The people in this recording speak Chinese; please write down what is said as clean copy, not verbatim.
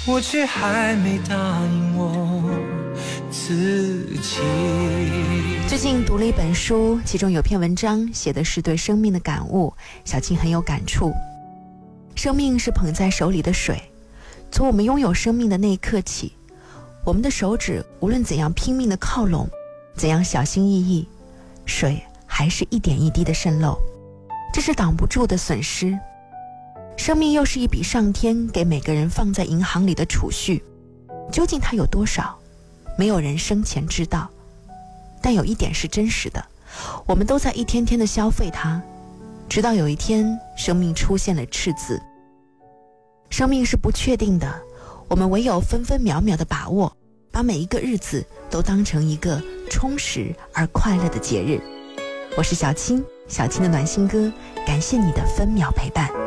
我却还没答应我自己。 最近读了一本书，其中有篇文章写的是对生命的感悟，小青很有感触。生命是捧在手里的水，从我们拥有生命的那一刻起，我们的手指无论怎样拼命的靠拢，怎样小心翼翼，水还是一点一滴的渗漏，这是挡不住的损失。生命又是一笔上天给每个人放在银行里的储蓄，究竟它有多少，没有人生前知道。但有一点是真实的，我们都在一天天的消费它，直到有一天生命出现了赤字。生命是不确定的，我们唯有分分秒秒的把握，把每一个日子都当成一个充实而快乐的节日。我是小青，小青的暖心歌，感谢你的分秒陪伴。